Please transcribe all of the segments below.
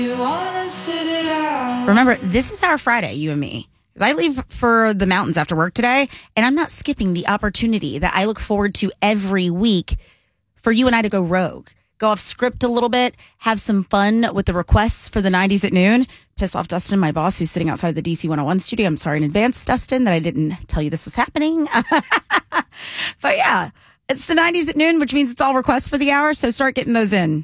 Remember, this is our Friday, you and me. I leave for the mountains after work today, and I'm not skipping the opportunity that I look forward to every week for you and I to go rogue. Go off script a little bit, have some fun with the requests for the 90s at noon. Piss off Dustin, my boss, who's sitting outside the DC 101 studio. I'm sorry in advance, Dustin, that I didn't tell you this was happening. But yeah, it's the 90s at noon, which means it's all requests for the hour. So start getting those in.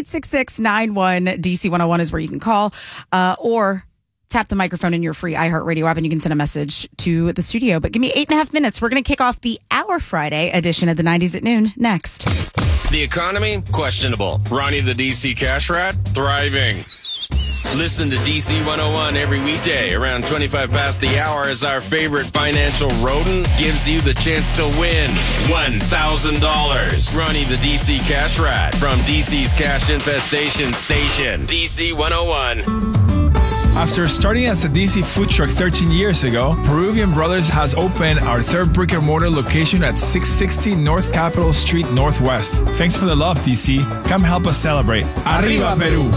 866-91-DC101 is where you can call or tap the microphone in your free iHeartRadio app and you can send a message to the studio. But give me 8.5 minutes. We're going to kick off the Our Friday edition of the 90s at noon next. The economy? Questionable. Ronnie the DC Cash Rat? Thriving. Listen to DC 101 every weekday around 25 past the hour as our favorite financial rodent gives you the chance to win $1,000. Ronnie the DC Cash Rat from DC's Cash Infestation Station, DC 101. After starting as a DC food truck 13 years ago, Peruvian Brothers has opened our third brick-and-mortar location at 660 North Capitol Street Northwest. Thanks for the love, DC. Come help us celebrate. Arriba, Peru!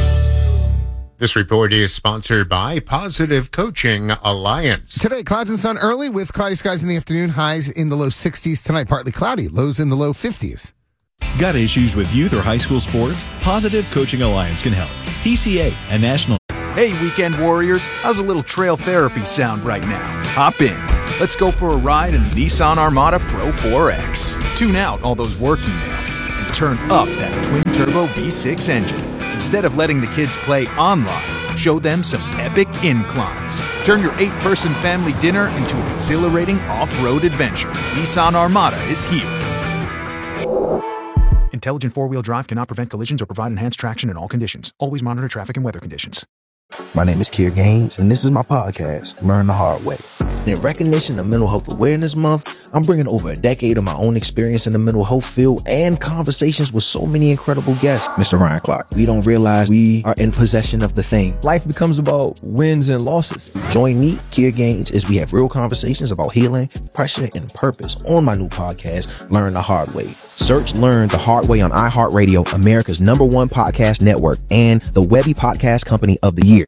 This report is sponsored by Positive Coaching Alliance. Today, clouds and sun early with cloudy skies in the afternoon, highs in the low 60s. Tonight, partly cloudy, lows in the low 50s. Got issues with youth or high school sports? Positive Coaching Alliance can help. PCA, a national... Hey, weekend warriors, how's a little trail therapy sound right now? Hop in. Let's go for a ride in the Nissan Armada Pro 4X. Tune out all those work emails and turn up that twin-turbo V6 engine. Instead of letting the kids play online, show them some epic inclines. Turn your 8-person family dinner into an exhilarating off-road adventure. Nissan Armada is here. Intelligent four-wheel drive cannot prevent collisions or provide enhanced traction in all conditions. Always monitor traffic and weather conditions. My name is Kier Gaines, and this is my podcast, Learn the Hard Way. In recognition of Mental Health Awareness Month, I'm bringing over a decade of my own experience in the mental health field and conversations with so many incredible guests. Mr. Ryan Clark, we don't realize we are in possession of the thing. Life becomes about wins and losses. Join me, Kier Gaines, as we have real conversations about healing, pressure, and purpose on my new podcast, Learn the Hard Way. Search Learn the Hard Way on iHeartRadio, America's #1 podcast network, and the Webby Podcast Company of the Year.